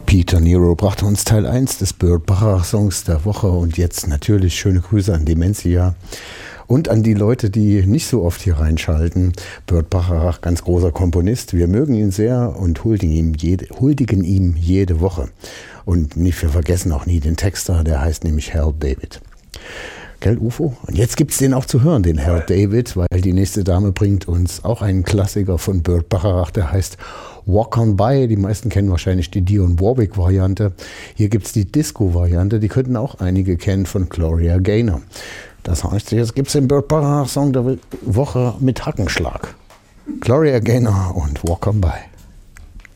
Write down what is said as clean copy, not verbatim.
Peter Nero brachte uns Teil 1 des Burt Bacharach Songs der Woche und jetzt natürlich schöne Grüße an Dementia und an die Leute, die nicht so oft hier reinschalten. Burt Bacharach, ganz großer Komponist, wir mögen ihn sehr und huldigen ihm jede Woche. Und wir vergessen auch nie den Texter, der heißt nämlich Harold David. Gell, Ufo? Und jetzt gibt es den auch zu hören, den Harold David, weil die nächste Dame bringt uns auch einen Klassiker von Burt Bacharach, der heißt Walk On By. Die meisten kennen wahrscheinlich die Dionne Warwick-Variante. Hier gibt es die Disco-Variante, die könnten auch einige kennen von Gloria Gaynor. Das heißt, jetzt gibt es den Burt Bacharach-Song der Woche mit Hackenschlag. Gloria Gaynor und Walk On By.